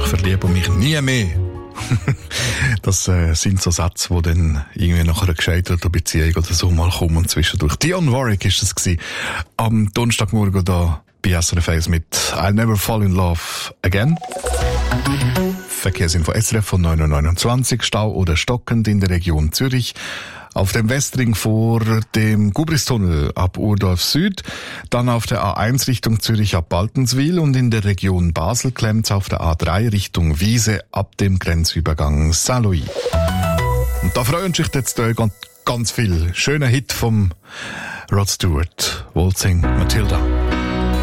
verliebe mich nie mehr. Das sind so Sätze, die dann irgendwie nach einer gescheiterten Beziehung oder so mal kommen und zwischendurch. Dionne Warwick ist das gewesen. Am Donnerstagmorgen da bei SRF 1 mit I'll Never Fall in Love Again. Verkehrsinfo SRF von 9.29 Uhr. Stau oder stockend in der Region Zürich. Auf dem Westring vor dem Gubristunnel ab Urdorf Süd, dann auf der A1 Richtung Zürich ab Baltenswil und in der Region Basel klemmt's auf der A3 Richtung Wiese ab dem Grenzübergang Saint-Louis. Und da freuen sich jetzt ganz viel. Schöner Hit vom Rod Stewart, Waltzing Matilda.